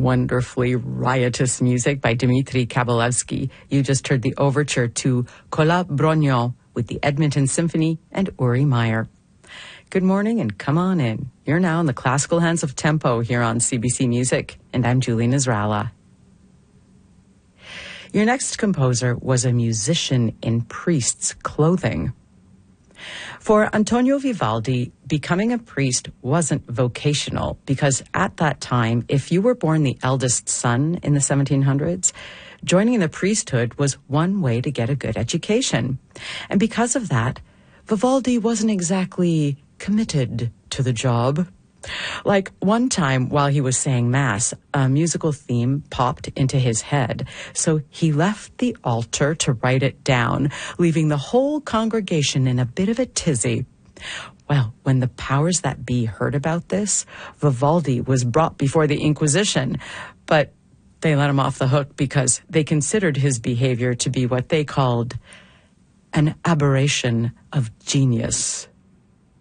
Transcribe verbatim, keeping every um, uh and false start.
wonderfully riotous music by Dmitri Kabalevsky. You just heard the overture to Kola Brognon with the Edmonton Symphony and Uri Meyer. Good morning and come on in. You're now in the classical hands of tempo here on C B C Music, and I'm Julie Nasrallah. Your next composer was a musician in priest's clothing. For Antonio Vivaldi, becoming a priest wasn't vocational because at that time, if you were born the eldest son in the seventeen hundreds, joining the priesthood was one way to get a good education. And because of that, Vivaldi wasn't exactly committed to the job. Like one time while he was saying Mass, a musical theme popped into his head. So he left the altar to write it down, leaving the whole congregation in a bit of a tizzy. Well, when the powers that be heard about this, Vivaldi was brought before the Inquisition, but they let him off the hook because they considered his behavior to be what they called an aberration of genius.